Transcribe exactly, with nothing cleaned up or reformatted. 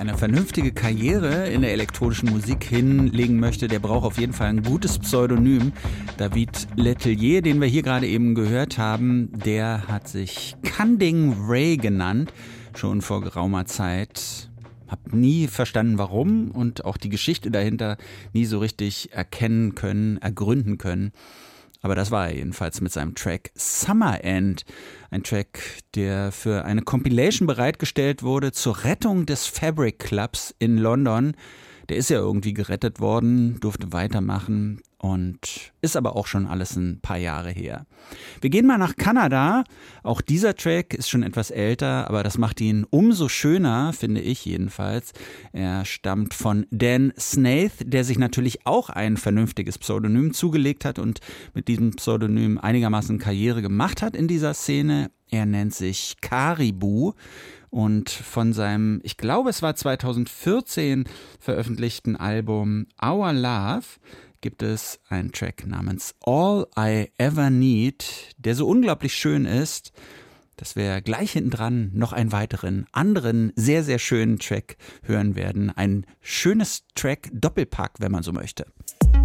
eine vernünftige Karriere in der elektronischen Musik hinlegen möchte, der braucht auf jeden Fall ein gutes Pseudonym. David Letelier, den wir hier gerade eben gehört haben, der hat sich Kanding Ray genannt, schon vor geraumer Zeit. Hab nie verstanden, warum und auch die Geschichte dahinter nie so richtig erkennen können, ergründen können. Aber das war er jedenfalls mit seinem Track Summer End. Ein Track, der für eine Compilation bereitgestellt wurde zur Rettung des Fabric Clubs in London. Der ist ja irgendwie gerettet worden, durfte weitermachen und ist aber auch schon alles ein paar Jahre her. Wir gehen mal nach Kanada. Auch dieser Track ist schon etwas älter, aber das macht ihn umso schöner, finde ich jedenfalls. Er stammt von Dan Snaith, der sich natürlich auch ein vernünftiges Pseudonym zugelegt hat und mit diesem Pseudonym einigermaßen Karriere gemacht hat in dieser Szene. Er nennt sich Caribou. Und von seinem, ich glaube es war zweitausendvierzehn veröffentlichten Album Our Love gibt es einen Track namens All I Ever Need, der so unglaublich schön ist, dass wir gleich hinten dran noch einen weiteren, anderen, sehr, sehr schönen Track hören werden. Ein schönes Track-Doppelpack, wenn man so möchte.